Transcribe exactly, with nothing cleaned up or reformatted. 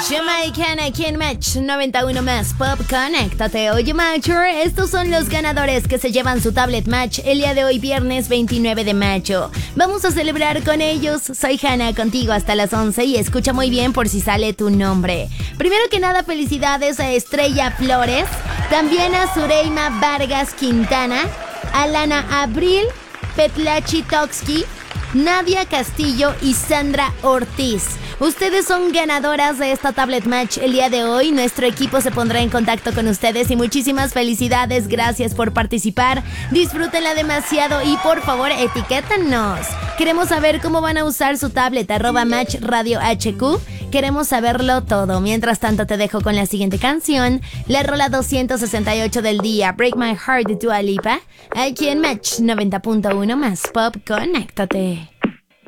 Jamaican aquí en Match noventa y uno más Pop, conéctate. Oye, Matcher, estos son los ganadores que se llevan su tablet Match el día de hoy, viernes veintinueve de mayo. Vamos a celebrar con ellos. Soy Hannah, contigo hasta las once y escucha muy bien por si sale tu nombre. Primero que nada, felicidades a Estrella Flores, también a Zureima Vargas Quintana, a Lana Abril, Petlachi Toksky, Nadia Castillo y Sandra Ortiz. Ustedes son ganadoras de esta tablet Match el día de hoy. Nuestro equipo se pondrá en contacto con ustedes y muchísimas felicidades. Gracias por participar. Disfrútenla demasiado y por favor etiquétanos. Queremos saber cómo van a usar su tablet, arroba Match Radio H Q. Queremos saberlo todo. Mientras tanto te dejo con la siguiente canción, la rola doscientos sesenta y ocho del día, Break My Heart de Dua Lipa, aquí en Match noventa punto uno más Pop, conéctate.